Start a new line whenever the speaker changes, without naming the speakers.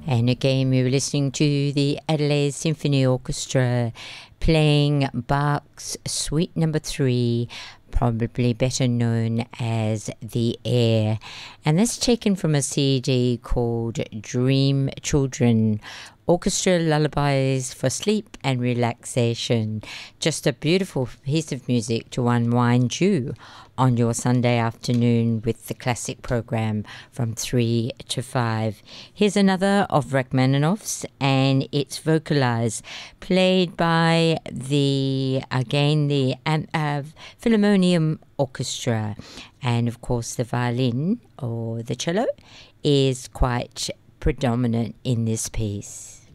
And again, we were listening to the Adelaide Symphony Orchestra playing Bach's Suite Number 3, probably better known as The Air. And that's taken from a CD called Dream Children, Orchestra Lullabies for Sleep and Relaxation. Just a beautiful piece of music to unwind you on your Sunday afternoon with the classic program from 3 to 5. Here's another of Rachmaninoff's, and it's vocalized, played by the Philharmonium Orchestra. And of course the violin or the cello is quite predominant in this piece.